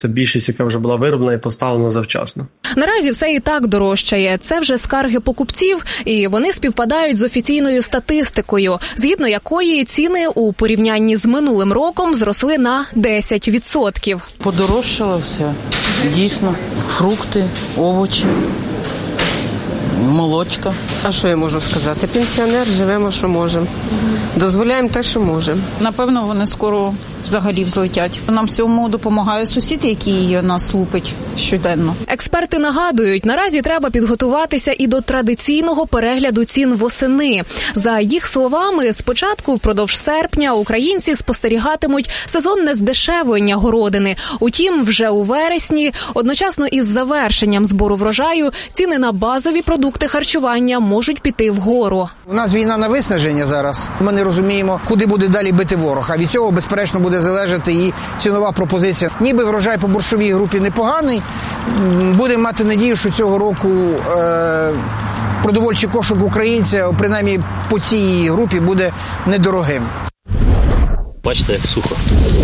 Це більшість, яка вже була вироблена і поставлена завчасно. Наразі все і так дорожчає. Це вже скарги покупців, і вони співпадають з офіційною статистикою, згідно якої ціни у порівнянні з минулим роком зросли на 10%. Подорожчало все. Дійсно. Фрукти, овочі, молочка. А що я можу сказати? Пенсіонер, живемо, що можемо. Дозволяємо те, що можемо. Напевно, вони скоро взагалі взлетять. Нам в цьому допомагає сусід, який нас лупить щоденно. Експерти нагадують, наразі треба підготуватися і до традиційного перегляду цін восени. За їх словами, спочатку впродовж серпня українці спостерігатимуть сезонне здешевлення городини. Утім, вже у вересні, одночасно із завершенням збору врожаю, ціни на базові продукти харчування можуть піти вгору. У нас війна на виснаження зараз. Ми не розуміємо, куди буде далі бити ворог. А від цього, безперечно, буде залежати і цінова пропозиція. Ніби врожай по борщовій групі непоганий. Будемо мати надію, що цього року продовольчий кошик українця, принаймні по цій групі, буде недорогим. Бачите, як сухо.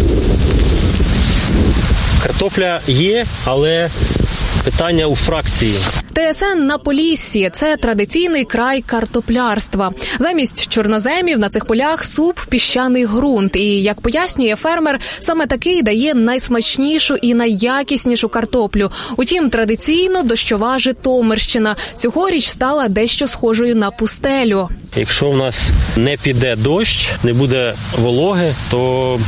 Картопля є, але питання у фракції. ТСН на Поліссі – це традиційний край картоплярства. Замість чорноземів на цих полях суп – піщаний ґрунт. І, як пояснює фермер, саме такий дає найсмачнішу і найякіснішу картоплю. Утім, традиційно дощова Житомирщина цьогоріч стала дещо схожою на пустелю. Якщо в нас не піде дощ, не буде вологи, то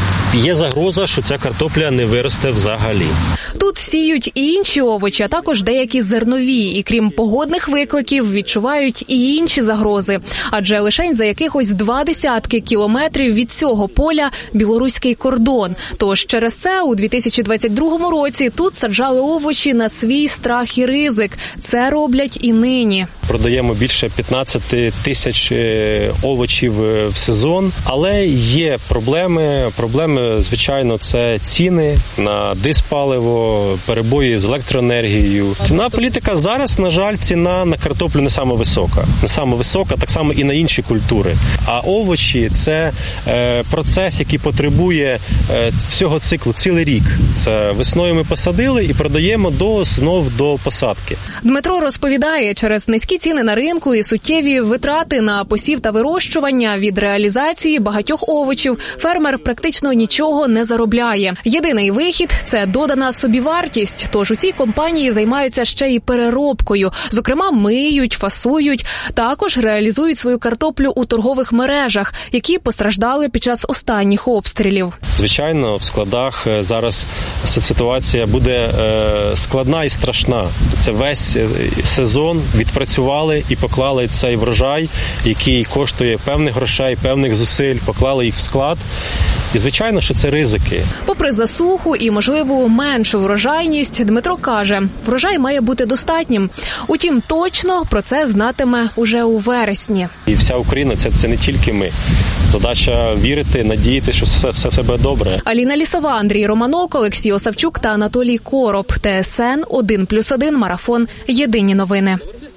є загроза, що ця картопля не виросте взагалі. Тут сіють і інші овочі, а також деякі зернові. І крім погодних викликів, відчувають і інші загрози. Адже лишень за якихось 20 кілометрів від цього поля білоруський кордон. Тож через це у 2022 році тут саджали овочі на свій страх і ризик. Це роблять і нині. Продаємо більше 15 тисяч овочів в сезон, але є проблеми. Проблеми, звичайно, це ціни на диспаливо, перебої з електроенергією. Ціна політика зараз, на жаль, ціна на картоплю не саме висока. Не саме висока, так само і на інші культури. А овочі – це процес, який потребує всього циклу, цілий рік. Це весною ми посадили і продаємо знов до посадки. Дмитро розповідає, через низькі ціни на ринку і суттєві витрати на посів та вирощування від реалізації багатьох овочів фермер практично нічого не заробляє. Єдиний вихід – це додана собівартість. Тож у цій компанії займаються ще й переробкою. Зокрема, миють, фасують. Також реалізують свою картоплю у торгових мережах, які постраждали під час останніх обстрілів. Звичайно, в складах зараз ситуація буде складна і страшна. Це весь сезон відпрацювали і поклали цей врожай, який коштує певних грошей, певних зусиль, поклали їх в склад. І, звичайно, що це ризики. Попри засуху і, можливо, меншу врожайність, Дмитро каже, врожай має бути достатнім. Утім, точно про це знатиме уже у вересні. І вся Україна – це не тільки ми. Задача вірити, надіяти, що все буде добре. Аліна Лісова, Андрій Романок, Олексій Осавчук та Анатолій Короб. ТСН 1+1 Марафон. Єдині новини.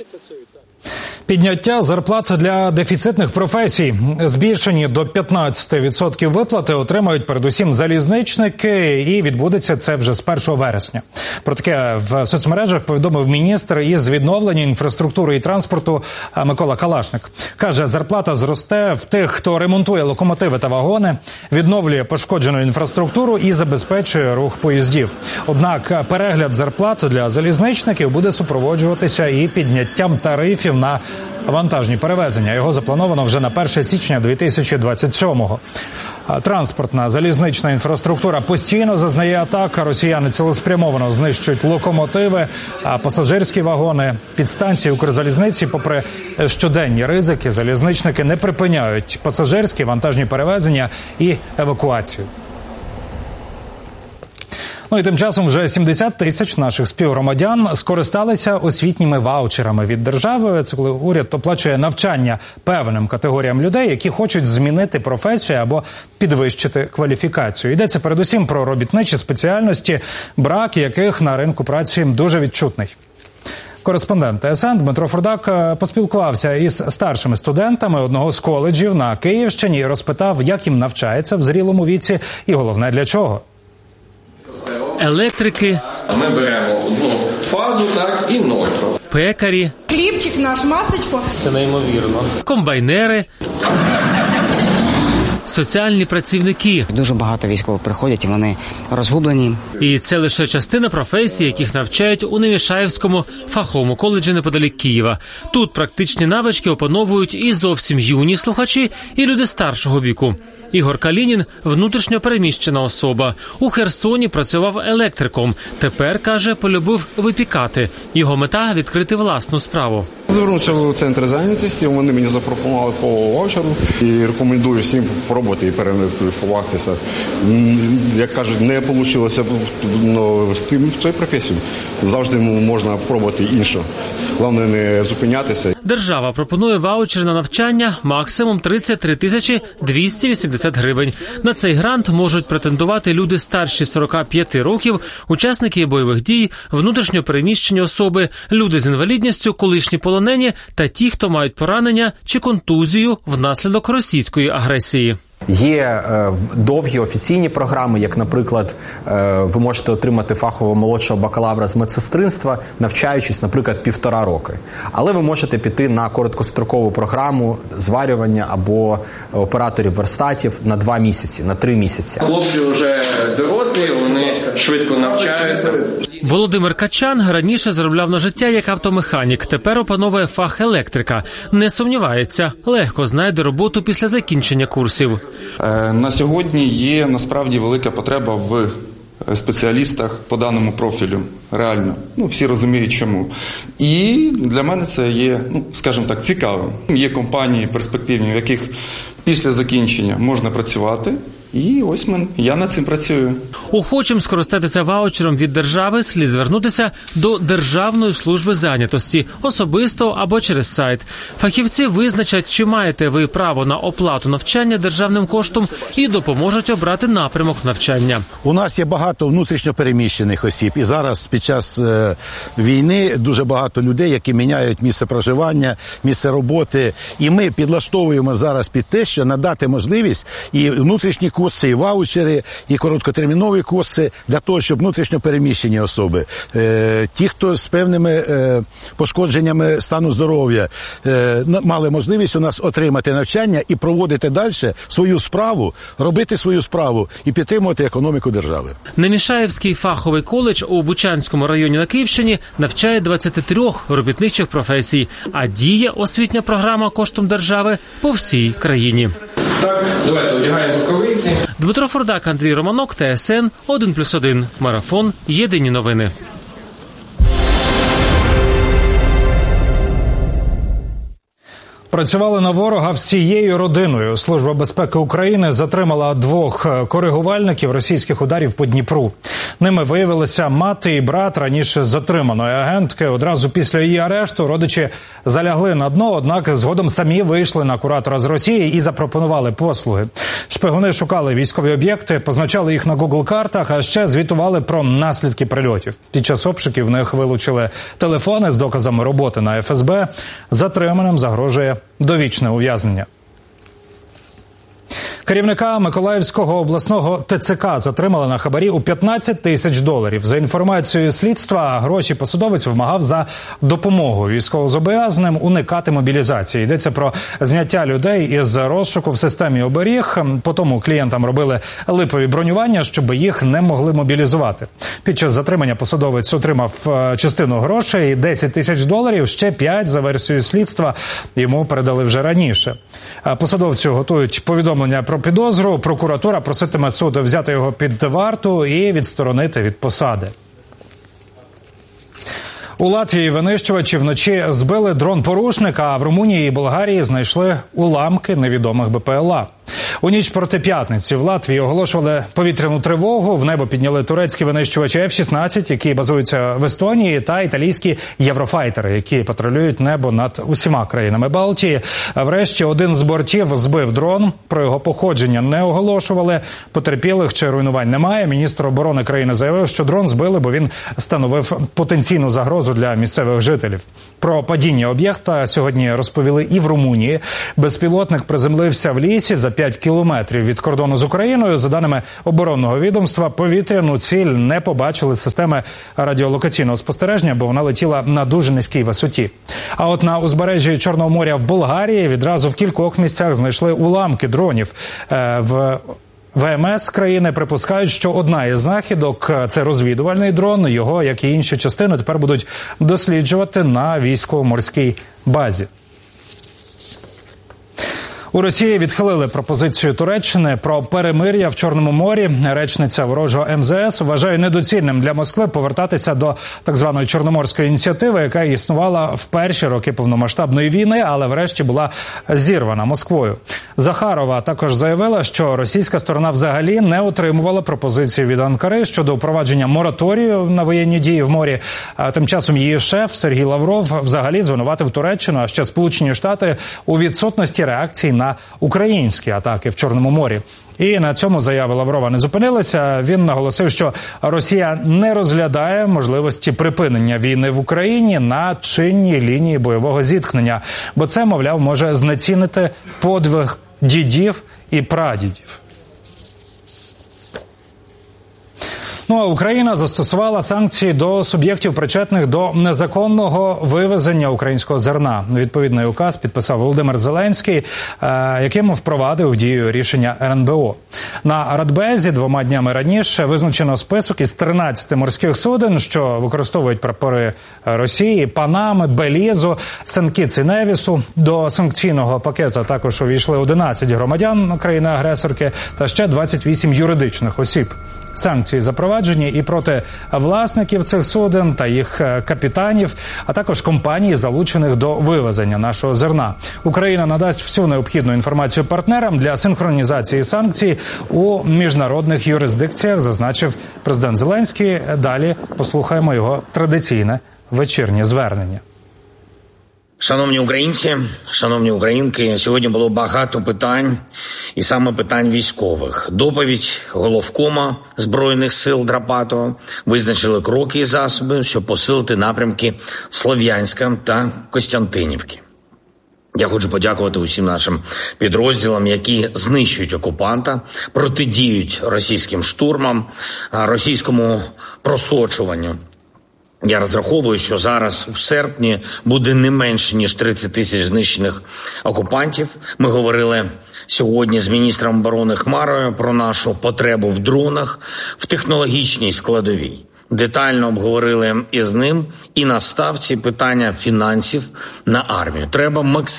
Підняття зарплат для дефіцитних професій. Збільшені до 15% виплати отримають передусім залізничники, і відбудеться це вже з 1 вересня. Про таке в соцмережах повідомив міністр із відновлення інфраструктури і транспорту Микола Калашник. Каже, зарплата зросте в тих, хто ремонтує локомотиви та вагони, відновлює пошкоджену інфраструктуру і забезпечує рух поїздів. Однак перегляд зарплат для залізничників буде супроводжуватися і підняттям тарифів на вантажні перевезення. Його заплановано вже на 1 січня 2027-го. Транспортна залізнична інфраструктура постійно зазнає атак. Росіяни цілеспрямовано знищують локомотиви, а пасажирські вагони. Підстанції Укрзалізниці, попри щоденні ризики, залізничники не припиняють пасажирські вантажні перевезення і евакуацію. Ну і тим часом вже 70 тисяч наших співгромадян скористалися освітніми ваучерами від держави. Це коли уряд оплачує навчання певним категоріям людей, які хочуть змінити професію або підвищити кваліфікацію. Йдеться передусім про робітничі спеціальності, брак яких на ринку праці дуже відчутний. Кореспондент ТСН Дмитро Фурдак поспілкувався із старшими студентами одного з коледжів на Київщині і розпитав, як їм навчається в зрілому віці і головне для чого. електрики, ми беремо одну фазу, так, і 0. Пекарі, хлібчик наш, масочку. Це неймовірно. Комбайнери, соціальні працівники. Дуже багато військових приходять, і вони розгублені. І це лише частина професій, яких навчають у Немішаївському фаховому коледжі неподалік Києва. Тут практичні навички опановують і зовсім юні слухачі, і люди старшого віку. Ігор Калінін – внутрішньо переміщена особа. У Херсоні працював електриком. Тепер, каже, полюбив випікати. Його мета – відкрити власну справу. Звернувся в центр зайнятості, вони мені запропонували по ваучеру і рекомендую всім спробувати і перекваліфікуватися. Як кажуть, не вийшло з тим цією професією. Завжди можна пробувати інше. Головне не зупинятися. Держава пропонує ваучер на навчання максимум 33 тисячі 280 гривень. На цей грант можуть претендувати люди старші 45 років, учасники бойових дій, внутрішньо переміщені особи, люди з інвалідністю, колишні полонені та ті, хто мають поранення чи контузію внаслідок російської агресії. Є довгі офіційні програми, як, наприклад, ви можете отримати фахового молодшого бакалавра з медсестринства, навчаючись, наприклад, 1,5 роки. Але ви можете піти на короткострокову програму зварювання або операторів верстатів на 2 місяці, на 3 місяці. Хлопці вже дорослі, вони швидко навчаються. Володимир Качан раніше заробляв на життя як автомеханік, тепер опановує фах електрика. Не сумнівається, легко знайде роботу після закінчення курсів. На сьогодні є насправді велика потреба в спеціалістах по даному профілю. Реально. Всі розуміють чому. І для мене це є, скажімо так, цікавим. Є компанії перспективні, в яких після закінчення можна працювати. І ось я над цим працюю. Охочим скористатися ваучером від держави слід звернутися до Державної служби зайнятості, особисто або через сайт. Фахівці визначать, чи маєте ви право на оплату навчання державним коштом і допоможуть обрати напрямок навчання. У нас є багато внутрішньопереміщених осіб. І зараз під час війни дуже багато людей, які міняють місце проживання, місце роботи. І ми підлаштовуємо зараз під те, що надати можливість і внутрішні курси, і ваучери, і короткотермінові курси для того, щоб внутрішньо переміщені особи, ті, хто з певними пошкодженнями стану здоров'я, мали можливість у нас отримати навчання і проводити далі свою справу, робити свою справу і підтримувати економіку держави. Немішаївський фаховий коледж у Бучанському районі на Київщині навчає 23 робітничих професій, а діє освітня програма коштом держави по всій країні. Так, давайте одягаємо рукавиці. Дмитро Фордак, Андрій Романок, ТСН 1+1. Марафон. Єдині новини. Працювали на ворога всією родиною. Служба безпеки України затримала 2 коригувальників російських ударів по Дніпру. Ними виявилися мати і брат раніше затриманої агентки. Одразу після її арешту родичі залягли на дно, однак згодом самі вийшли на куратора з Росії і запропонували послуги. Шпигуни шукали військові об'єкти, позначали їх на Google-картах, а ще звітували про наслідки прильотів. Під час обшуків в них вилучили телефони з доказами роботи на ФСБ. Затриманим загрожує довічне ув'язнення. Керівника Миколаївського обласного ТЦК затримали на хабарі у $15 тисяч. За інформацією слідства, гроші посадовець вимагав за допомогу військовозобов'язаним уникати мобілізації. Йдеться про зняття людей із розшуку в системі оберіг. Потім клієнтам робили липові бронювання, щоб їх не могли мобілізувати. Під час затримання посадовець отримав частину грошей – $10 тисяч, ще 5, за версією слідства, йому передали вже раніше. Посадовцю готують повідомлення про підозру. Прокуратура проситиме суд взяти його під варту і відсторонити від посади. У Латвії винищувачі вночі збили дрон-порушника, а в Румунії і Болгарії знайшли уламки невідомих БПЛА. У ніч проти п'ятниці в Латвії оголошували повітряну тривогу. В небо підняли турецькі винищувачі F-16, які базуються в Естонії, та італійські єврофайтери, які патрулюють небо над усіма країнами Балтії. Врешті один з бортів збив дрон. Про його походження не оголошували. Потерпілих чи руйнувань немає. Міністр оборони країни заявив, що дрон збили, бо він становив потенційну загрозу для місцевих жителів. Про падіння об'єкта сьогодні розповіли і в Румунії. Безпілотник приземлився в лісі за 5 кілометрів від кордону з Україною. За даними оборонного відомства, повітряну ціль не побачили з системи радіолокаційного спостереження, бо вона летіла на дуже низькій висоті. А от на узбережжі Чорного моря в Болгарії відразу в кількох місцях знайшли уламки дронів. В ВМС країни припускають, що одна із знахідок – це розвідувальний дрон. Його, як і інші частини, тепер будуть досліджувати на військово-морській базі. У Росії відхилили пропозицію Туреччини про перемир'я в Чорному морі. Речниця ворожого МЗС вважає недоцільним для Москви повертатися до так званої Чорноморської ініціативи, яка існувала в перші роки повномасштабної війни, але врешті була зірвана Москвою. Захарова також заявила, що російська сторона взагалі не отримувала пропозиції від Анкари щодо впровадження мораторію на воєнні дії в морі. А тим часом її шеф Сергій Лавров взагалі звинуватив Туреччину, а ще Сполучені Штати у відсутності реакції на українські атаки в Чорному морі. І на цьому заяви Лаврова не зупинилися. Він наголосив, що Росія не розглядає можливості припинення війни в Україні на чинній лінії бойового зіткнення, бо це, мовляв, може знецінити подвиг дідів і прадідів. Ну а Україна застосувала санкції до суб'єктів, причетних до незаконного вивезення українського зерна. Відповідний указ підписав Володимир Зеленський, яким впровадив в дію рішення РНБО. На Радбезі 2 днями раніше визначено список із 13 морських суден, що використовують прапори Росії, Панами, Белізу, Сен-Кітс і Невісу. До санкційного пакету також увійшли 11 громадян країни-агресорки та ще 28 юридичних осіб. Санкції запроваджені і проти власників цих суден та їх капітанів, а також компаній, залучених до вивезення нашого зерна. Україна надасть всю необхідну інформацію партнерам для синхронізації санкцій у міжнародних юрисдикціях, зазначив президент Зеленський. Далі послухаємо його традиційне вечірнє звернення. Шановні українці, шановні українки, сьогодні було багато питань, і саме питань військових. Доповідь головкома Збройних сил Драпатова визначили кроки і засоби, щоб посилити напрямки Слов'янська та Костянтинівки. Я хочу подякувати усім нашим підрозділам, які знищують окупанта, протидіють російським штурмам, російському просочуванню. Я розраховую, що зараз у серпні буде не менше, ніж 30 тисяч знищених окупантів. Ми говорили сьогодні з міністром оборони Хмарою про нашу потребу в дронах, в технологічній складовій. Детально обговорили із ним і на ставці питання фінансів на армію. Треба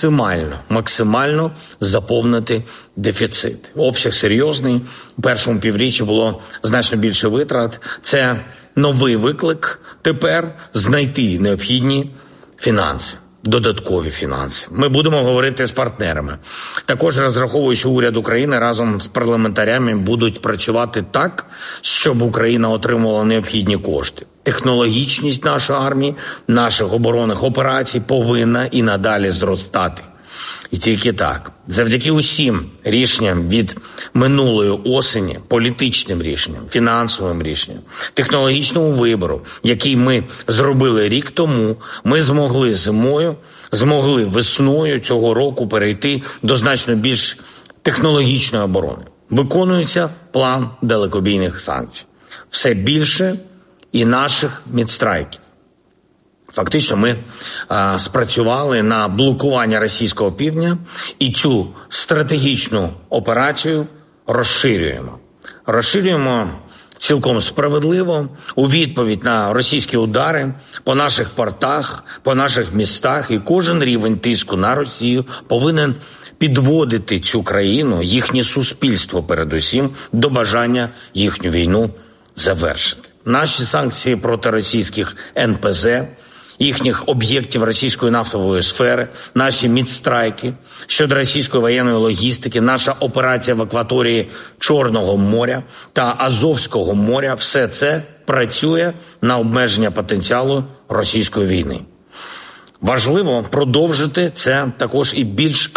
максимально заповнити дефіцит. Обсяг серйозний. У першому півріччі було значно більше витрат. Це новий виклик тепер знайти необхідні фінанси. Додаткові фінанси. Ми будемо говорити з партнерами. Також розраховую, що уряд України разом з парламентарями будуть працювати так, щоб Україна отримувала необхідні кошти. Технологічність нашої армії, наших оборонних операцій повинна і надалі зростати. І тільки так. Завдяки усім рішенням від минулої осені, політичним рішенням, фінансовим рішенням, технологічному вибору, який ми зробили рік тому, ми змогли весною цього року перейти до значно більш технологічної оборони. Виконується план далекобійних санкцій. Все більше і наших мідстрайків. Фактично ми спрацювали на блокування російського півдня і цю стратегічну операцію розширюємо. Розширюємо цілком справедливо у відповідь на російські удари по наших портах, по наших містах, і кожен рівень тиску на Росію повинен підводити цю країну, їхнє суспільство передусім, до бажання їхню війну завершити. Наші санкції проти російських НПЗ, їхніх об'єктів російської нафтової сфери, наші мідстрайки щодо російської воєнної логістики, наша операція в акваторії Чорного моря та Азовського моря – все це працює на обмеження потенціалу російської війни. Важливо продовжити це також і більш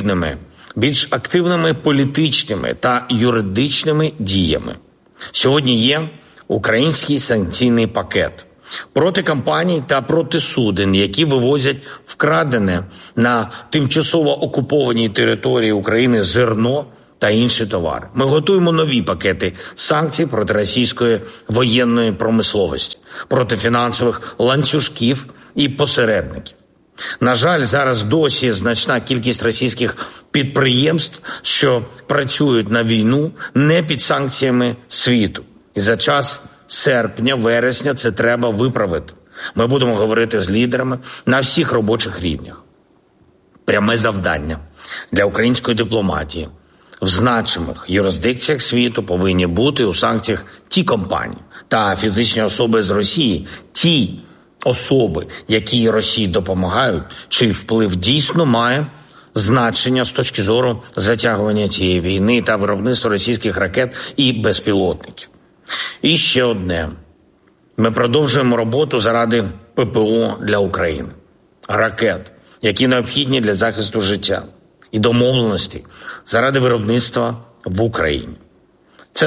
активними політичними та юридичними діями. Сьогодні є український санкційний пакет проти компаній та проти суден, які вивозять вкрадене на тимчасово окупованій території України зерно та інші товари. Ми готуємо нові пакети санкцій проти російської воєнної промисловості, проти фінансових ланцюжків і посередників. На жаль, зараз досі значна кількість російських підприємств, що працюють на війну, не під санкціями світу. І за час серпня-вересня це треба виправити. Ми будемо говорити з лідерами на всіх робочих рівнях. Пряме завдання для української дипломатії в значимих юрисдикціях світу повинні бути у санкціях ті компанії та фізичні особи з Росії, ті особи, які Росії допомагають, чий вплив дійсно має значення з точки зору затягування цієї війни та виробництва російських ракет і безпілотників. І ще одне. Ми продовжуємо роботу заради ППО для України. Ракет, які необхідні для захисту життя. І домовленості заради виробництва в Україні. Це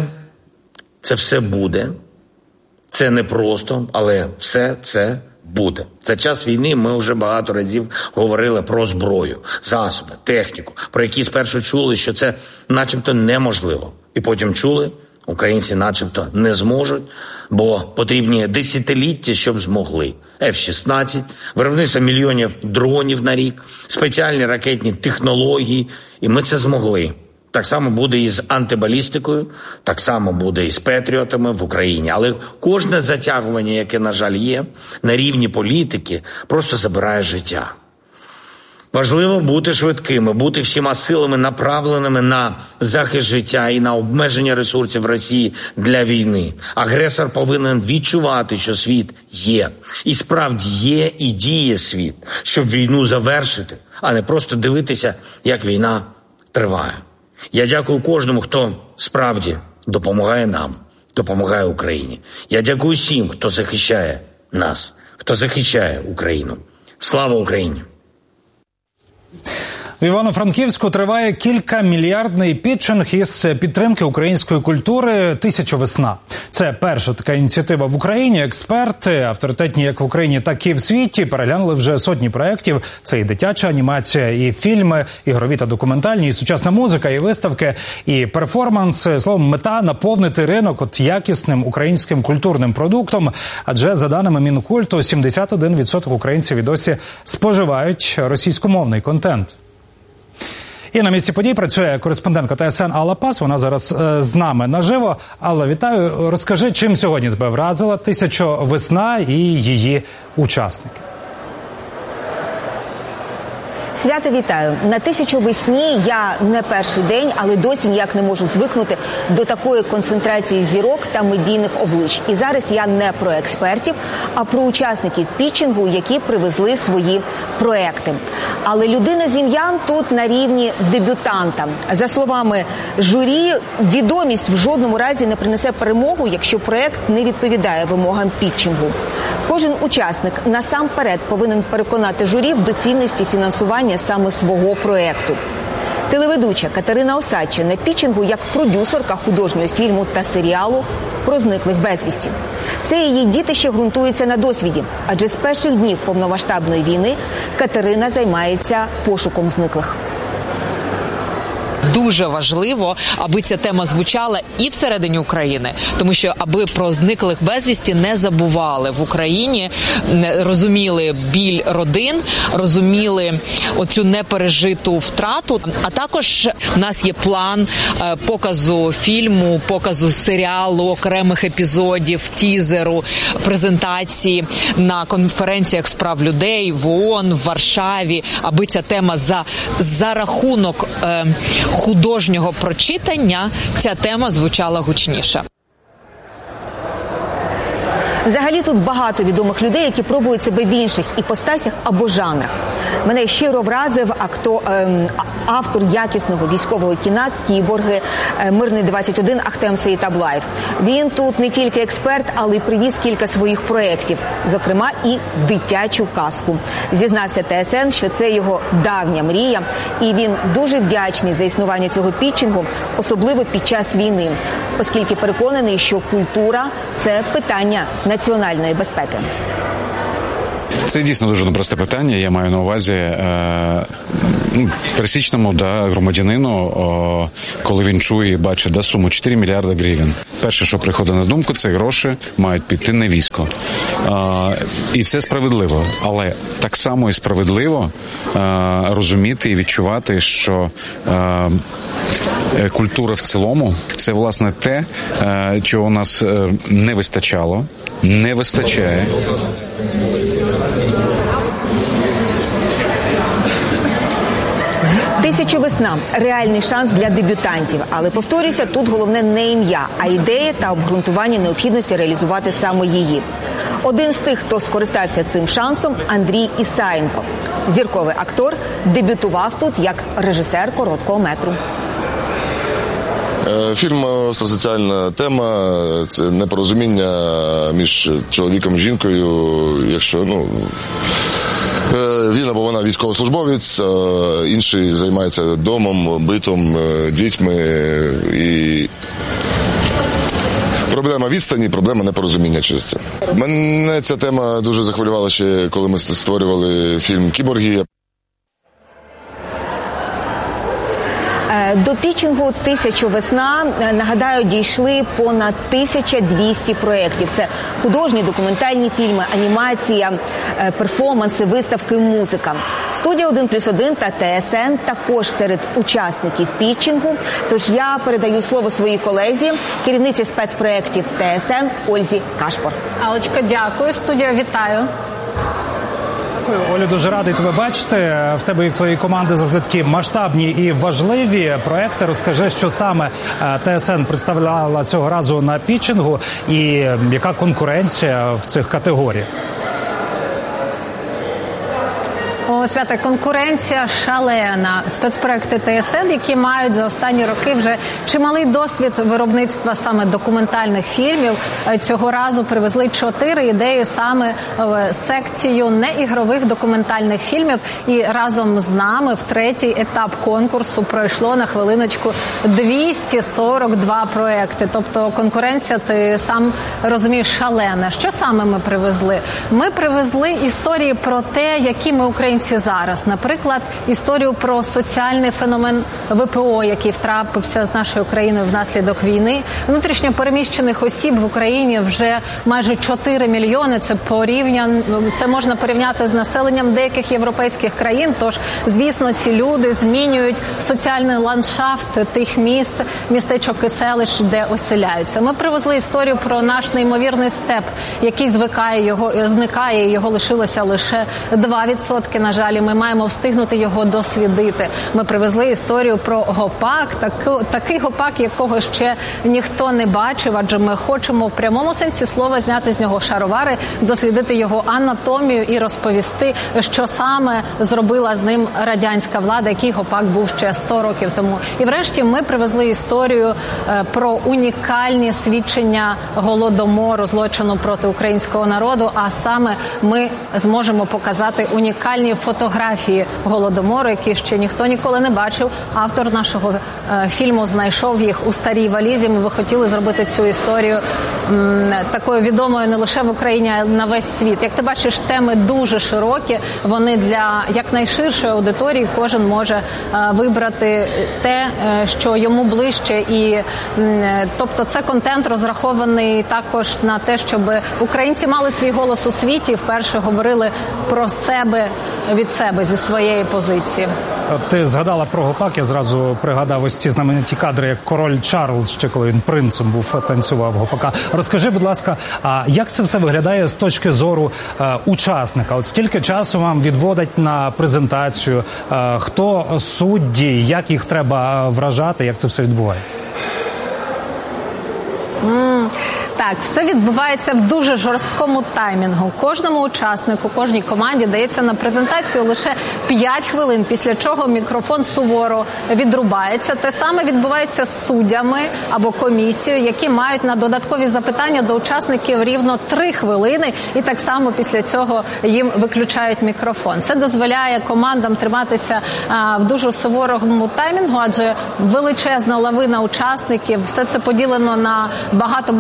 все буде. Це не просто, але все це буде. За час війни ми вже багато разів говорили про зброю, засоби, техніку, про які спершу чули, що це начебто неможливо. І потім чули, українці начебто не зможуть, бо потрібні десятиліття, щоб змогли. F-16, виробництво мільйонів дронів на рік, спеціальні ракетні технології. І ми це змогли. Так само буде і з антибалістикою, так само буде і з патріотами в Україні. Але кожне затягування, яке, на жаль, є, на рівні політики, просто забирає життя. Важливо бути швидкими, бути всіма силами направленими на захист життя і на обмеження ресурсів Росії для війни. Агресор повинен відчувати, що світ є. І справді є і діє світ, щоб війну завершити, а не просто дивитися, як війна триває. Я дякую кожному, хто справді допомагає нам, допомагає Україні. Я дякую всім, хто захищає нас, хто захищає Україну. Слава Україні! В Івано-Франківську триває кількамільярдний пітчинг із підтримки української культури «Тисяча весна». Це перша така ініціатива в Україні. Експерти, авторитетні як в Україні, так і в світі, переглянули вже сотні проєктів. Це і дитяча анімація, і фільми, ігрові та документальні, і сучасна музика, і виставки, і перформанс. Словом, мета – наповнити ринок якісним українським культурним продуктом. Адже, за даними Мінкульту, 71% українців і досі споживають російськомовний контент. І на місці подій працює кореспондентка ТСН Алла Пас. Вона зараз з нами наживо. Алла, вітаю. Розкажи, чим сьогодні тебе вразила «Тисяча весна» і її учасники. Свято, вітаю. На «Тисячу весні» я не перший день, але досі ніяк не можу звикнути до такої концентрації зірок та медійних облич. І зараз я не про експертів, а про учасників пітчингу, які привезли свої проекти. Але людина з ім'ям тут на рівні дебютанта. За словами журі, відомість в жодному разі не принесе перемогу, якщо проект не відповідає вимогам пітчингу. Кожен учасник насамперед повинен переконати журі в доцільності фінансування саме свого проекту. Телеведуча Катерина Осадча на пітчингу як продюсерка художнього фільму та серіалу про зниклих безвісті. Це її дітище ґрунтується на досвіді, адже з перших днів повномасштабної війни Катерина займається пошуком зниклих. Дуже важливо, аби ця тема звучала і всередині України, тому що аби про зниклих безвісті не забували в Україні, розуміли біль родин, розуміли оцю непережиту втрату. А також у нас є план показу фільму, показу серіалу, окремих епізодів, тізеру, презентації на конференціях з прав людей в ООН, в Варшаві, аби ця тема за рахунок художнього прочитання ця тема звучала гучніше. Взагалі тут багато відомих людей, які пробують себе в інших іпостасях або жанрах. Мене щиро вразив автор якісного військового кіна «Кіборги», «Мирний 21» Ахтем Сеїтаблаєв. Він тут не тільки експерт, але й привіз кілька своїх проєктів, зокрема і дитячу казку. Зізнався ТСН, що це його давня мрія, і він дуже вдячний за існування цього пітчингу, особливо під час війни, оскільки переконаний, що культура – це питання національної безпеки. Це дійсно дуже непросте питання. Я маю на увазі пересічному громадянину, коли він чує і бачить суму 4 мільярди гривень. Перше, що приходить на думку, це гроші мають піти на військо. І це справедливо. Але так само і справедливо розуміти і відчувати, що культура в цілому – це, власне, те, чого у нас не вистачало, не вистачає. «Тисяча весна» – реальний шанс для дебютантів. Але, повторюся, тут головне не ім'я, а ідея та обґрунтування необхідності реалізувати саме її. Один з тих, хто скористався цим шансом – Андрій Ісаєнко. Зірковий актор дебютував тут як режисер короткого метру. Фільм остросоціальна тема, це непорозуміння між чоловіком і жінкою, якщо, він або вона військовослужбовець, інший займається домом, битом, дітьми. І проблема відстані, проблема непорозуміння через це. Мене ця тема дуже захвилювала ще, коли ми створювали фільм «Кіборги». До пітчингу «Тисяча весна», нагадаю, дійшли понад 1200 проєктів. Це художні, документальні фільми, анімація, перформанси, виставки, музика. Студія «1+1» та ТСН також серед учасників пітчингу. Тож я передаю слово своїй колезі, керівниці спецпроєктів ТСН Ользі Кашпор. Алочка, дякую. Студія, вітаю. Олю, дуже радий тебе бачити. В тебе і в твоїй команди завжди такі масштабні і важливі проекти. Розкажи, що саме ТСН представляла цього разу на пітчингу і яка конкуренція в цих категоріях? Свята, конкуренція шалена. Спецпроекти ТСН, які мають за останні роки вже чималий досвід виробництва саме документальних фільмів, цього разу привезли 4 ідеї саме в секцію неігрових документальних фільмів. І разом з нами в третій етап конкурсу пройшло, на хвилиночку, 242 проекти. Тобто конкуренція, ти сам розумієш, шалена. Що саме ми привезли? Ми привезли історії про те, які ми українці зараз. Наприклад, історію про соціальний феномен ВПО, який втрапився з нашою країною внаслідок війни. Внутрішньо переміщених осіб в Україні вже майже 4 мільйони. Це можна порівняти з населенням деяких європейських країн. Тож, звісно, ці люди змінюють соціальний ландшафт тих міст, містечок і селищ, де оселяються. Ми привезли історію про наш неймовірний степ, який зникає, його лишилося лише 2%, на жаль. Ми маємо встигнути його дослідити. Ми привезли історію про гопак, такий гопак, якого ще ніхто не бачив, адже ми хочемо в прямому сенсі слова зняти з нього шаровари, дослідити його анатомію і розповісти, що саме зробила з ним радянська влада, який гопак був ще 100 років тому. І врешті ми привезли історію про унікальні свідчення Голодомору, злочину проти українського народу, а саме ми зможемо показати унікальні фотографії Голодомору, які ще ніхто ніколи не бачив. Автор нашого фільму знайшов їх у старій валізі. Ми би хотіли зробити цю історію такою відомою не лише в Україні, а й на весь світ. Як ти бачиш, теми дуже широкі, вони для якнайширшої аудиторії, кожен може вибрати те, що йому ближче. І, тобто це контент розрахований також на те, щоб українці мали свій голос у світі і вперше говорили про себе від себе, зі своєї позиції. Ти згадала про гопак, я зразу пригадав ось ці знамениті кадри, як король Чарльз, ще коли він принцем був, танцював гопака. Розкажи, будь ласка, як це все виглядає з точки зору учасника? От скільки часу вам відводять на презентацію? Хто судді? Як їх треба вражати? Як це все відбувається? Так, все відбувається в дуже жорсткому таймінгу. Кожному учаснику, кожній команді дається на презентацію лише 5 хвилин, після чого мікрофон суворо відрубається. Те саме відбувається з суддями або комісією, які мають на додаткові запитання до учасників рівно 3 хвилини, і так само після цього їм виключають мікрофон. Це дозволяє командам триматися в дуже суворому таймінгу, адже величезна лавина учасників, все це поділено на багато-багато лабораторій,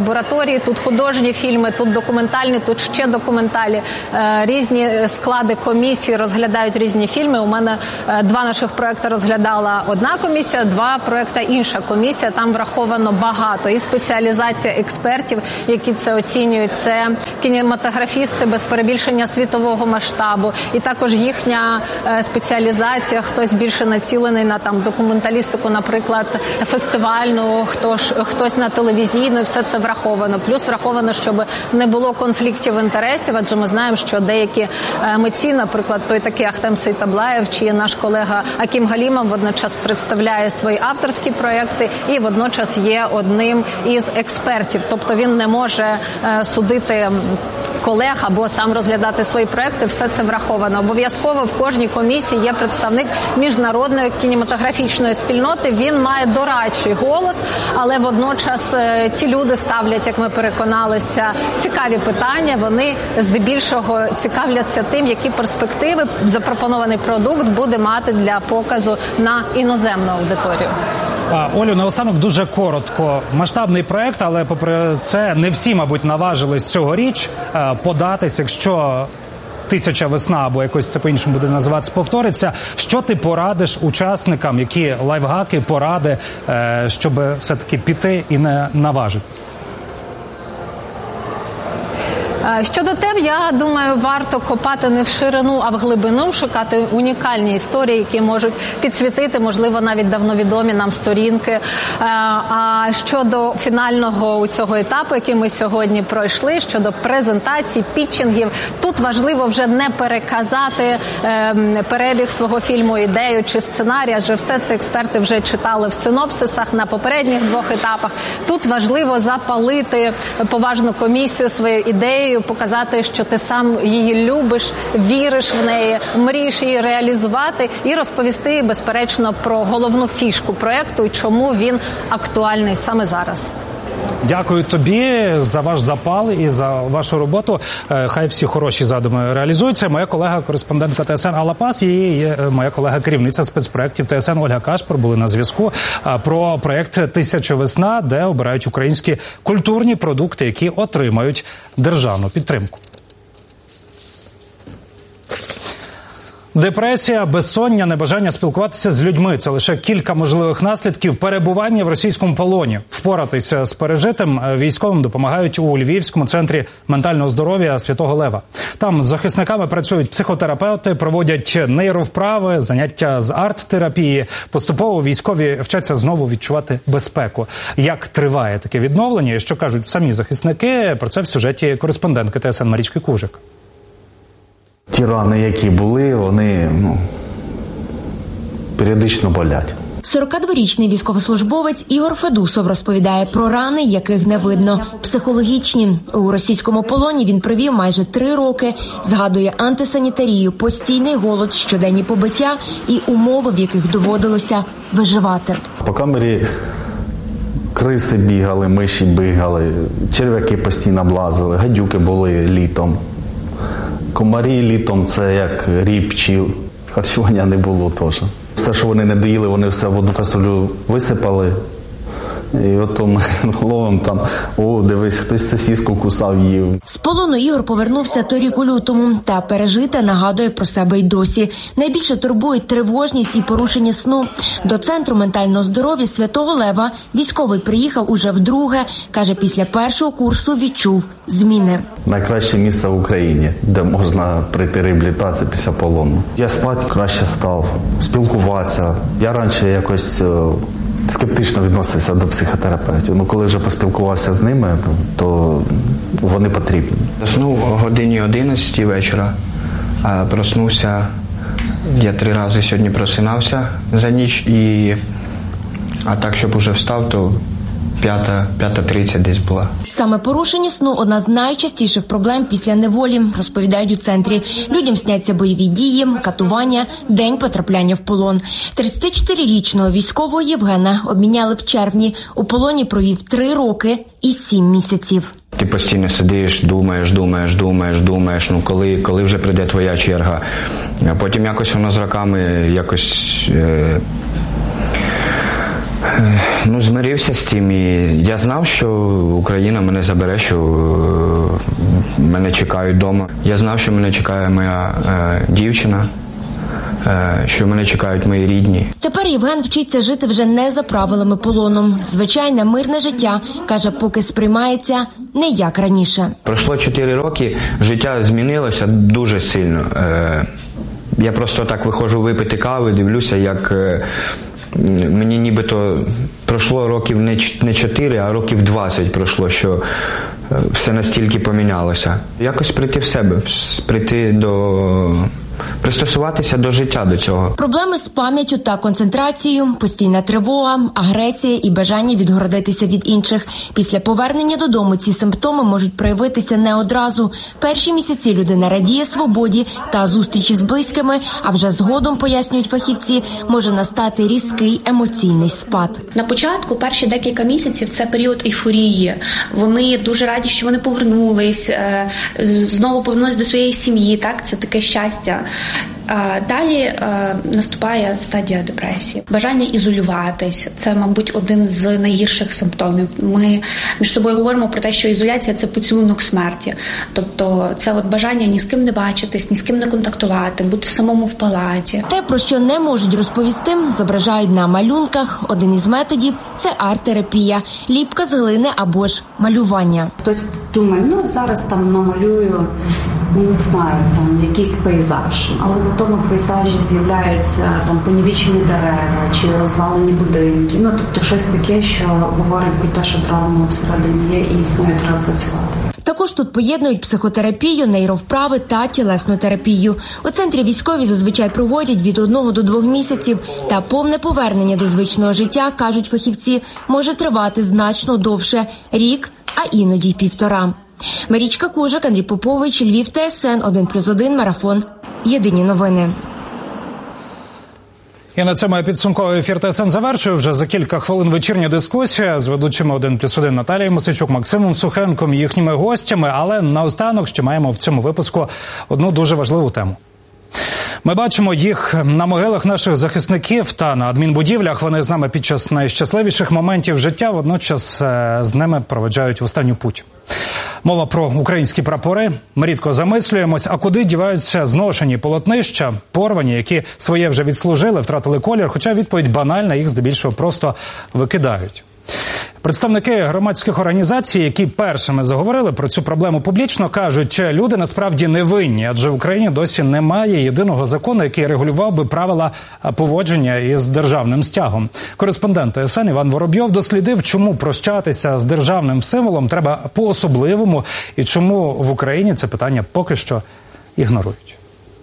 лабораторії, тут художні фільми, тут документальні, тут ще документальні. Різні склади комісії розглядають різні фільми. У мене 2 наших проекти розглядала одна комісія, 2 проекти інша комісія. Там враховано багато. І спеціалізація експертів, які це оцінюють. Це кінематографісти без перебільшення світового масштабу. І також їхня спеціалізація. Хтось більше націлений на документалістику, наприклад, фестивальну, хтось на телевізійну. І все це враховано. Плюс враховано, щоб не було конфліктів інтересів, адже ми знаємо, що деякі митці, наприклад, той такий Ахтем Сейтаблаєв, чи наш колега Акім Галімов водночас представляє свої авторські проєкти і водночас є одним із експертів. Тобто він не може судити колег або сам розглядати свої проекти, все це враховано. Обов'язково в кожній комісії є представник міжнародної кінематографічної спільноти, він має дорадчий голос, але водночас ці люди ставлять, як ми переконалися, цікаві питання, вони здебільшого цікавляться тим, які перспективи запропонований продукт буде мати для показу на іноземну аудиторію. Олю, наостанок дуже коротко. Масштабний проект, але попри це не всі, мабуть, наважились цьогоріч податись, якщо «Тисяча весна» або якось це по-іншому буде називатися, повториться. Що ти порадиш учасникам, які лайфхаки, поради, щоб все-таки піти і не наважитись? Щодо тем, я думаю, варто копати не в ширину, а в глибину, шукати унікальні історії, які можуть підсвітити, можливо, навіть давно відомі нам сторінки. А щодо фінального у цього етапу, який ми сьогодні пройшли, щодо презентацій, пітчингів, тут важливо вже не переказати перебіг свого фільму, ідею чи сценарій, адже все це експерти вже читали в синопсисах на попередніх 2 етапах. Тут важливо запалити поважну комісію своєю ідеєю, показати, що ти сам її любиш, віриш в неї, мрієш її реалізувати і розповісти, безперечно, про головну фішку проєкту і чому він актуальний саме зараз. Дякую тобі за ваш запал і за вашу роботу. Хай всі хороші задуми реалізуються. Моя колега-кореспондентка ТСН Алла Пас і моя колега-керівниця спецпроєктів ТСН Ольга Кашпер були на зв'язку про проєкт «Тисяча весна», де обирають українські культурні продукти, які отримають державну підтримку. Депресія, безсоння, небажання спілкуватися з людьми – це лише кілька можливих наслідків перебування в російському полоні. Впоратися з пережитим військовим допомагають у Львівському центрі ментального здоров'я Святого Лева. Там з захисниками працюють психотерапевти, проводять нейровправи, заняття з арт-терапії. Поступово військові вчаться знову відчувати безпеку. Як триває таке відновлення і що кажуть самі захисники, про це в сюжеті кореспондентки ТСН Марічки Кужик. Ті рани, які були, вони періодично болять. 42-річний військовослужбовець Ігор Федусов розповідає про рани, яких не видно. Психологічні. У російському полоні він провів майже 3 роки. Згадує антисанітарію, постійний голод, щоденні побиття і умови, в яких доводилося виживати. По камері криси бігали, миші бігали, черв'яки постійно облазили, гадюки були літом. Комарі літом – це як рій, пчіл. Харчування не було теж. Все, що вони не доїли, вони все в одну каструлю висипали. І от ми ловимо там, о, дивись, хтось сосиску кусав, їв. З полону Ігор повернувся торік у лютому. Та пережите нагадує про себе й досі. Найбільше турбують тривожність і порушення сну. До Центру ментального здоров'я Святого Лева військовий приїхав уже вдруге. Каже, після першого курсу відчув зміни. Найкраще місце в Україні, де можна пройти реабілітацію після полону. Я спати краще став, спілкуватися. Я раніше якось скептично відносився до психотерапевтів. Ну, коли вже поспілкувався з ними, то вони потрібні. Заснув о годині 11 вечора, а проснувся, я 3 рази сьогодні просинався за ніч, а так, щоб уже встав, то 5:30 десь була. Саме порушення сну – одна з найчастіших проблем після неволі, розповідають у центрі. Людям сняться бойові дії, катування, день потрапляння в полон. 34-річного військового Євгена обміняли в червні. У полоні провів 3 роки і 7 місяців. Ти постійно сидиш, думаєш, ну коли вже прийде твоя черга. А потім якось воно з роками Змирився з цим, і я знав, що Україна мене забере, що мене чекають вдома. Я знав, що мене чекає моя дівчина, що мене чекають мої рідні. Тепер Євген вчиться жити вже не за правилами полону. Звичайне мирне життя, каже, поки сприймається не як раніше. Пройшло 4 роки, життя змінилося дуже сильно. Я просто так виходжу випити кави, дивлюся, як мені нібито пройшло років не 4, а років 20 пройшло, що все настільки помінялося. Якось прийти в себе, пристосуватися до життя до цього. Проблеми з пам'яттю та концентрацією, постійна тривога, агресія і бажання відгородитися від інших. Після повернення додому ці симптоми можуть проявитися не одразу. Перші місяці людина радіє свободі та зустрічі з близькими, а вже згодом, пояснюють фахівці, може настати різкий емоційний спад. На початку, перші декілька місяців, це період ейфорії. Вони дуже раді, що вони повернулись, знову повернулись до своєї сім'ї, так? Це таке щастя. Далі наступає стадія депресії. Бажання ізолюватись – це, мабуть, один з найгірших симптомів. Ми між собою говоримо про те, що ізоляція – це поцілунок смерті. Тобто це бажання ні з ким не бачитись, ні з ким не контактувати, бути самому в палаті. Те, про що не можуть розповісти, зображають на малюнках. Один із методів – це арт-терапія, ліпка з глини або ж малювання. Хтось думає, зараз там намалюю, не знаю, там якийсь пейзаж, але в тому пейзажі з'являються там понівечені дерева чи розвалені будинки. Тобто щось таке, що говорить про те, що травма всередині є і з нею треба працювати. Також тут поєднують психотерапію, нейровправи та тілесну терапію. У центрі військові зазвичай проводять від 1 до 2 місяців. Та повне повернення до звичного життя, кажуть фахівці, може тривати значно довше – рік, а іноді й 1,5. Марічка Кужак, Андрій Попович, Львів, ТСН 1+1, Марафон. Єдині новини. І на цьому підсумковий ефір ТСН завершую. Вже за кілька хвилин вечірня дискусія з ведучими 1+1 Наталією Мосичук, Максимом Сухенком і їхніми гостями. Але наостанок ще маємо в цьому випуску одну дуже важливу тему. Ми бачимо їх на могилах наших захисників та на адмінбудівлях. Вони з нами під час найщасливіших моментів життя, водночас з ними проведжають в останню путь. Мова про українські прапори. Ми рідко замислюємось, а куди діваються зношені полотнища, порвані, які своє вже відслужили, втратили колір, хоча відповідь банальна, їх здебільшого просто викидають. Представники громадських організацій, які першими заговорили про цю проблему публічно, кажуть, що люди насправді не винні, адже в Україні досі немає єдиного закону, який регулював би правила поводження із державним стягом. Кореспондент ТСН Іван Воробйов дослідив, чому прощатися з державним символом треба по-особливому і чому в Україні це питання поки що ігнорують.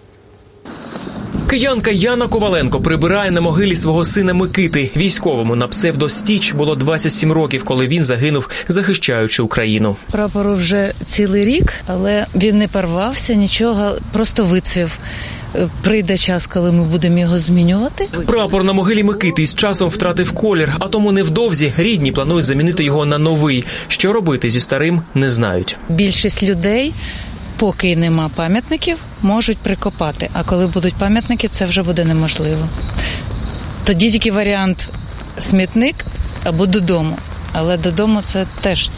Киянка Яна Коваленко прибирає на могилі свого сина Микити. Військовому на псевдо Стіч було 27 років, коли він загинув, захищаючи Україну. Прапору вже цілий рік, але він не порвався, нічого, просто вицвів. Прийде час, коли ми будемо його змінювати. Прапор на могилі Микити з часом втратив колір, а тому невдовзі рідні планують замінити його на новий. Що робити зі старим, не знають. Більшість людей, поки нема пам'ятників, можуть прикопати. А коли будуть пам'ятники, це вже буде неможливо. Тоді тільки варіант смітник або додому. Але додому це теж,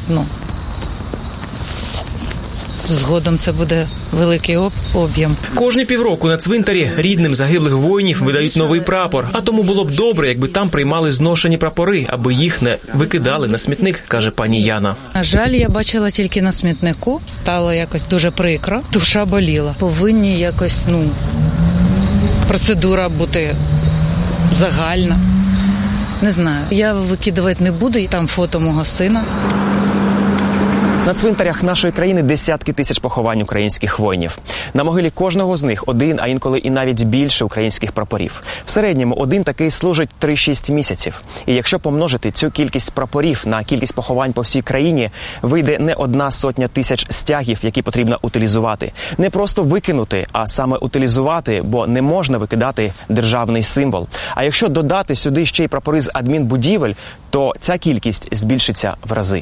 згодом це буде великий об'єм. Кожні півроку на цвинтарі рідним загиблих воїнів видають новий прапор. А тому було б добре, якби там приймали зношені прапори, аби їх не викидали на смітник, каже пані Яна. На жаль, я бачила тільки на смітнику. Стало якось дуже прикро. Душа боліла. Повинні якось, процедура бути загальна. Не знаю. Я викидувати не буду. Там фото мого сина. На цвинтарях нашої країни десятки тисяч поховань українських воїнів. На могилі кожного з них один, а інколи і навіть більше українських прапорів. В середньому один такий служить 3-6 місяців. І якщо помножити цю кількість прапорів на кількість поховань по всій країні, вийде не 100 тисяч стягів, які потрібно утилізувати. Не просто викинути, а саме утилізувати, бо не можна викидати державний символ. А якщо додати сюди ще й прапори з адмінбудівель, то ця кількість збільшиться в рази.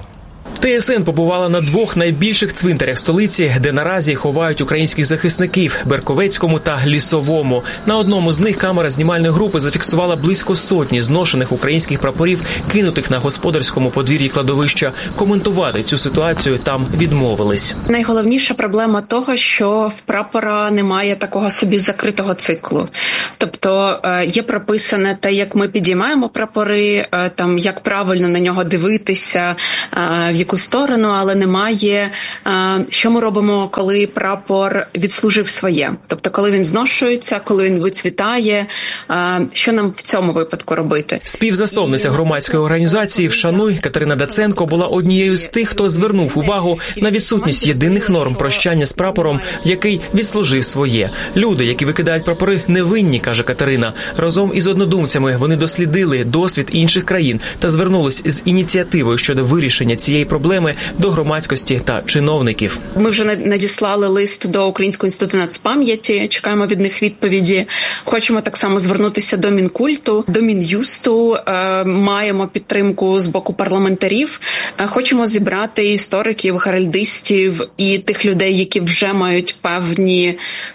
ТСН побувала на двох найбільших цвинтарях столиці, де наразі ховають українських захисників – Берковецькому та Лісовому. На одному з них камера знімальної групи зафіксувала близько сотні зношених українських прапорів, кинутих на господарському подвір'ї кладовища. Коментувати цю ситуацію там відмовились. Найголовніша проблема того, що в прапора немає такого собі закритого циклу. Тобто є прописане те, як ми підіймаємо прапори, там як правильно на нього дивитися, в яку сторону, але немає, що ми робимо, коли прапор відслужив своє. Тобто, коли він зношується, коли він вицвітає, що нам в цьому випадку робити. Співзасновниця громадської організації «Вшануй» Катерина Даценко була однією з тих, хто звернув увагу на відсутність єдиних норм прощання з прапором, який відслужив своє. Люди, які викидають прапори, не винні, каже Катерина. Разом із однодумцями вони дослідили досвід інших країн та звернулись з ініціативою щодо вирішення цієї проблеми до громадськості та чиновників. Ми вже надіслали лист до Українського інституту нацпам'яті, чекаємо від них відповіді. Хочемо так само звернутися до Мінкульту, до Мін'юсту, маємо підтримку з боку парламентарів. Хочемо зібрати істориків, геральдистів і тих людей, які вже мають певні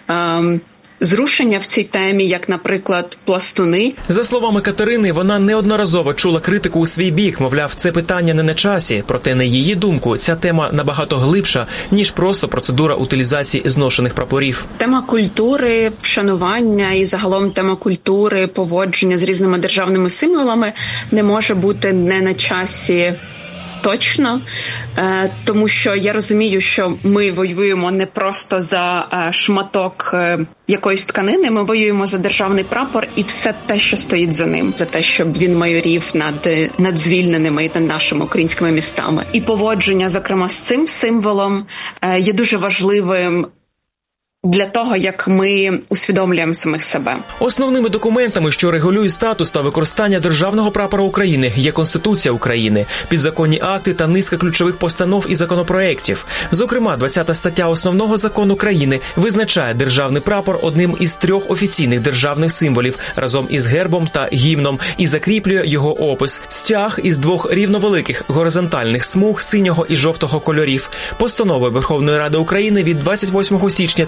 зрушення в цій темі, як, наприклад, пластуни. За словами Катерини, вона неодноразово чула критику у свій бік, мовляв, це питання не на часі. Проте, на її думку, ця тема набагато глибша, ніж просто процедура утилізації зношених прапорів. Тема культури, вшанування і загалом тема культури, поводження з різними державними символами не може бути не на часі точно, тому що я розумію, що ми воюємо не просто за шматок якоїсь тканини, ми воюємо за державний прапор і все те, що стоїть за ним, за те, щоб він майорів над звільненими і над нашими українськими містами. І поводження, зокрема, з цим символом є дуже важливим для того, як ми усвідомлюємо самих себе. Основними документами, що регулюють статус та використання державного прапора України, є Конституція України, підзаконні акти та низка ключових постанов і законопроєктів. Зокрема, 20 стаття Основного закону країни визначає державний прапор одним із 3 офіційних державних символів разом із гербом та гімном і закріплює його опис. Стяг із 2 рівновеликих горизонтальних смуг синього і жовтого кольорів. Постановою Верховної Ради України від 28 січня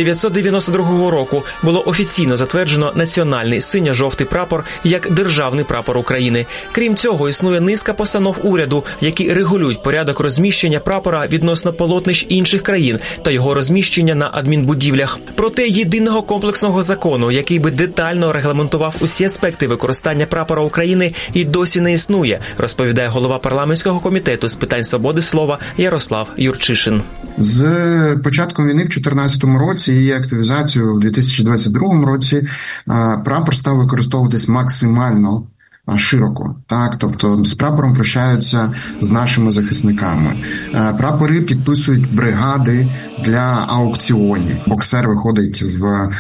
1992 року було офіційно затверджено національний синьо-жовтий прапор як державний прапор України. Крім цього, існує низка постанов уряду, які регулюють порядок розміщення прапора відносно полотнищ інших країн та його розміщення на адмінбудівлях. Проте єдиного комплексного закону, який би детально регламентував усі аспекти використання прапора України, і досі не існує, розповідає голова парламентського комітету з питань свободи слова Ярослав Юрчишин. З початком війни в 2014 році і активізацією в 2022 році прапор став використовуватись максимально широко. Так, тобто з прапором прощаються з нашими захисниками. Прапори підписують бригади для аукціонів. Боксер виходить в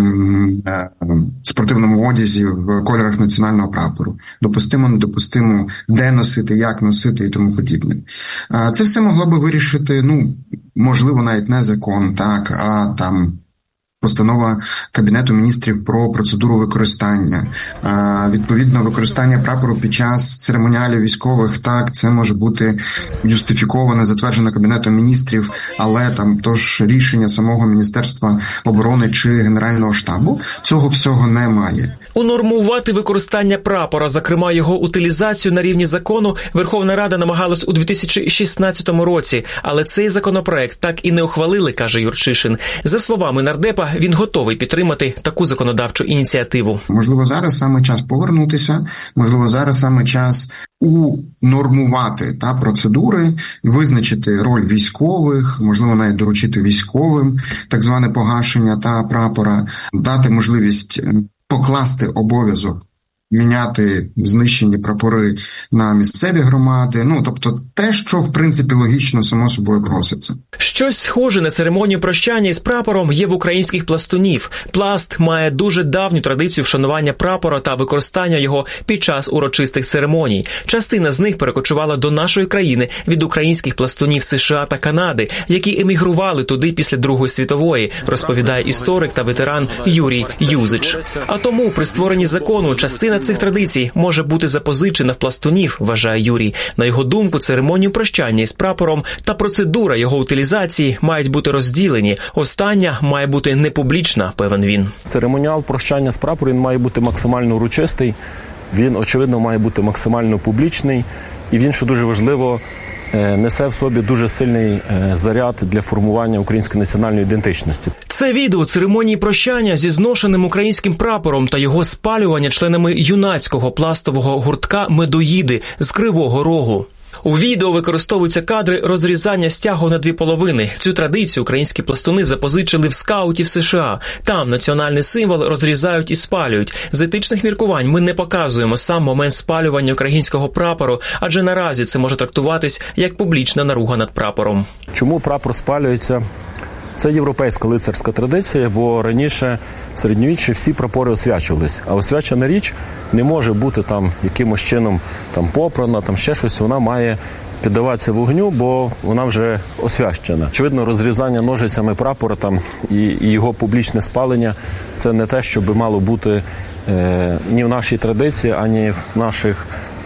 спортивному одязі в кольорах національного прапору. Допустимо, недопустимо, де носити, як носити і тому подібне. Це все могло би вирішити, можливо, навіть не закон, так, а там постанова Кабінету міністрів про процедуру використання. Відповідно, використання прапору під час церемоніалів військових, так, це може бути юстифіковане, затверджено Кабінетом міністрів, але там тож рішення самого Міністерства оборони чи Генерального штабу, цього всього немає. Унормувати використання прапора, зокрема його утилізацію на рівні закону, Верховна Рада намагалась у 2016 році, але цей законопроект так і не ухвалили, каже Юрчишин. За словами нардепа, він готовий підтримати таку законодавчу ініціативу. Можливо, зараз саме час повернутися, можливо, зараз саме час унормувати процедури, визначити роль військових, можливо, навіть доручити військовим так зване погашення прапора, дати можливість покласти обов'язок міняти знищені прапори на місцеві громади. Тобто те, що, в принципі, логічно само собою проситься. Щось схоже на церемонію прощання із прапором є в українських пластунів. Пласт має дуже давню традицію вшанування прапора та використання його під час урочистих церемоній. Частина з них перекочувала до нашої країни від українських пластунів США та Канади, які емігрували туди після Другої світової, розповідає історик та ветеран Юрій Юзич. А тому при створенні закону частина цих традицій може бути запозичена в пластунів, вважає Юрій. На його думку, церемонію прощання із прапором та процедура його утилізації мають бути розділені. Остання має бути непублічна, певен він. Церемоніал прощання з прапором має бути максимально урочистий, він, очевидно, має бути максимально публічний, і він, що дуже важливо, несе в собі дуже сильний заряд для формування української національної ідентичності. Це відео церемонії прощання зі зношеним українським прапором та його спалювання членами юнацького пластового гуртка «Медоїди» з Кривого Рогу. У відео використовуються кадри розрізання стягу на дві половини. Цю традицію українські пластуни запозичили в скаутів США. Там національний символ розрізають і спалюють. З етичних міркувань ми не показуємо сам момент спалювання українського прапору, адже наразі це може трактуватись як публічна наруга над прапором. Чому прапор спалюється? Це європейська лицарська традиція, бо раніше в середньовіччі всі прапори освячувались. А освячена річ не може бути там якимось чином там попрана, там ще щось. Вона має піддаватися вогню, бо вона вже освячена. Очевидно, розрізання ножицями прапора там і його публічне спалення – це не те, що би мало бути ні в нашій традиції, ані в наших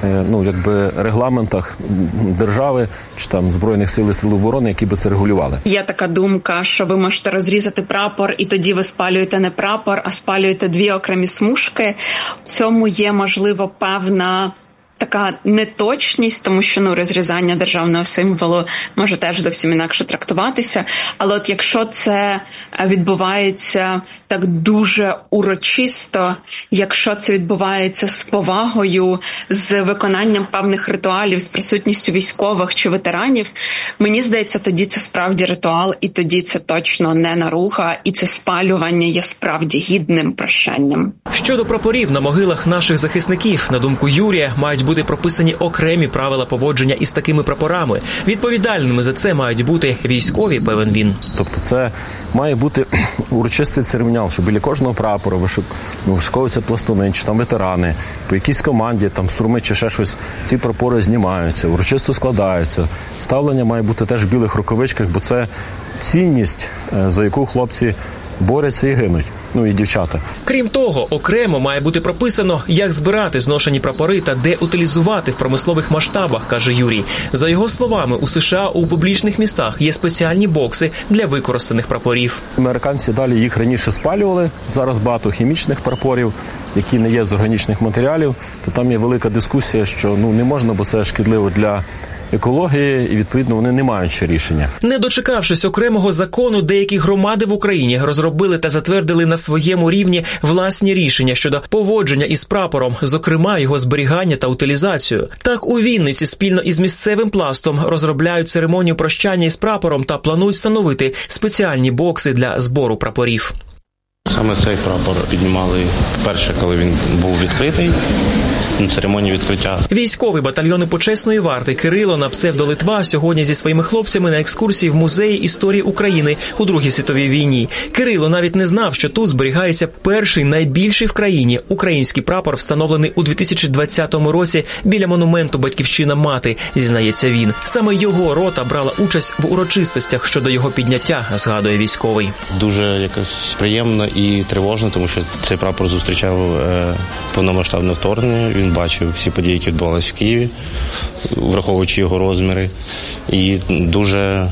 регламентах держави чи там Збройних сил і Сил оборони, які би це регулювали. Є така думка, що ви можете розрізати прапор, і тоді ви спалюєте не прапор, а спалюєте дві окремі смужки. В цьому є, можливо, певна така неточність, тому що розрізання державного символу може теж зовсім інакше трактуватися. Але от якщо це відбувається так дуже урочисто, якщо це відбувається з повагою, з виконанням певних ритуалів, з присутністю військових чи ветеранів, мені здається, тоді це справді ритуал, і тоді це точно не наруга, і це спалювання є справді гідним прощанням. Щодо прапорів на могилах наших захисників, на думку Юрія, мають бути прописані окремі правила поводження із такими прапорами. Відповідальними за це мають бути військові, певен він. Тобто це має бути урочистий церемоніал, що біля кожного прапора вишиковуються пластуни, чи там ветерани, по якійсь команді, там сурми чи ще щось, ці прапори знімаються, урочисто складаються. Ставлення має бути теж в білих рукавичках, бо це цінність, за яку хлопці борються і гинуть. І дівчата. Крім того, окремо має бути прописано, як збирати зношені прапори та де утилізувати в промислових масштабах, каже Юрій. За його словами, у США у публічних містах є спеціальні бокси для використаних прапорів. Американці далі їх раніше спалювали, зараз багато хімічних прапорів, які не є з органічних матеріалів, то там є велика дискусія, що не можна, бо це шкідливо для екології, і, відповідно, вони не мають ще рішення. Не дочекавшись окремого закону, деякі громади в Україні розробили та затвердили на своєму рівні власні рішення щодо поводження із прапором, зокрема його зберігання та утилізацію. Так, у Вінниці спільно із місцевим пластом розробляють церемонію прощання із прапором та планують встановити спеціальні бокси для збору прапорів. Саме цей прапор піднімали вперше, коли він був відкритий, на церемонії відкриття. Військовий батальйону почесної варти Кирило на псевдо Литва сьогодні зі своїми хлопцями на екскурсії в музеї історії України у Другій світовій війні. Кирило навіть не знав, що тут зберігається перший найбільший в країні український прапор, встановлений у 2020 році біля монументу «Батьківщина-мати», зізнається він. Саме його рота брала участь в урочистостях щодо його підняття, згадує військовий. Дуже якось приємно і тривожно, тому що цей прапор зустрічав повномасштабне вторгнення. Він бачив всі події, які відбувалися в Києві, враховуючи його розміри. І дуже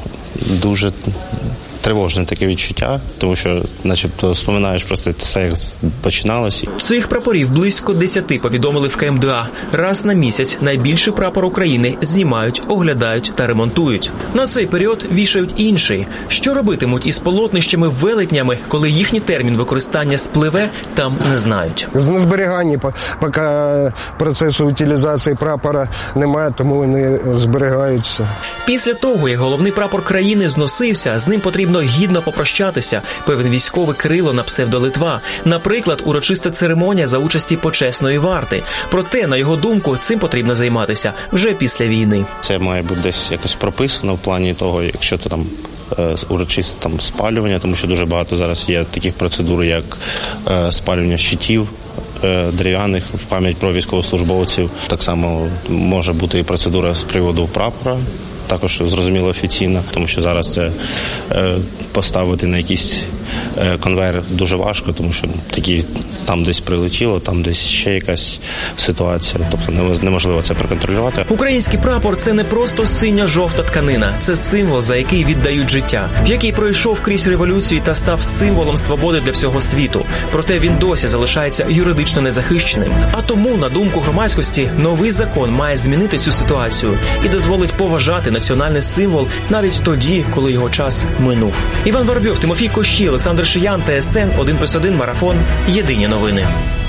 тривожне таке відчуття, тому що начебто споминаєш просто все, як починалося. Цих прапорів близько 10, повідомили в КМДА. Раз на місяць найбільший прапор України знімають, оглядають та ремонтують. На цей період вішають інший. Що робитимуть із полотнищами-велетнями, коли їхній термін використання спливе, там не знають. На зберіганні поки процесу утилізації прапора немає, тому вони зберігаються. Після того, як головний прапор країни зносився, з ним потрібно гідно попрощатися, певен військовий Кирило на псевдо Литва. Наприклад, урочиста церемонія за участі почесної варти. Проте, на його думку, цим потрібно займатися вже після війни. Це має бути десь якось прописано в плані того, якщо то там урочисте спалювання, тому що дуже багато зараз є таких процедур, як спалювання щитів дерев'яних в пам'ять про військовослужбовців. Так само може бути і процедура з приводу прапора. Також, зрозуміло, офіційно, тому що зараз це поставити на якісь конвейер дуже важко, тому що такі там десь прилетіло, там десь ще якась ситуація. Тобто неможливо це проконтролювати. Український прапор – це не просто синя-жовта тканина. Це символ, за який віддають життя, в який пройшов крізь революцію та став символом свободи для всього світу. Проте він досі залишається юридично незахищеним. А тому, на думку громадськості, новий закон має змінити цю ситуацію і дозволить поважати національний символ навіть тоді, коли його час минув. Іван Воробйов, Тимофій Кощій, Олександр Шиян, ТСН 1+1 Марафон. Єдині новини.